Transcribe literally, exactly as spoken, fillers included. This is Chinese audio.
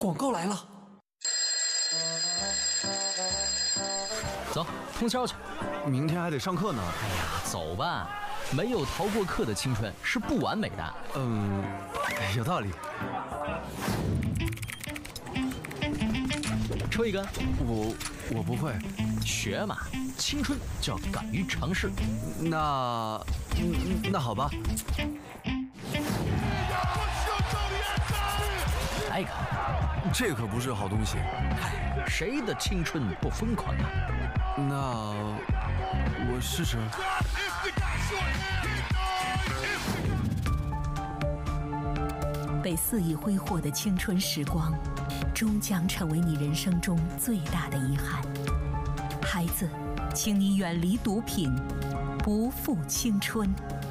广告来了。 走，通宵去。 明天还得上课呢。 哎呀，走吧，没有逃过课的青春是不完美的。 嗯，有道理。 抽一根。 我我不会。 学嘛，青春就要敢于尝试。 那那好吧。 来一个。 这可不是好东西。 嗨，谁的青春不疯狂啊？ 那我试试。 被肆意挥霍的青春时光，终将成为你人生中最大的遗憾。孩子，请你远离毒品，不负青春。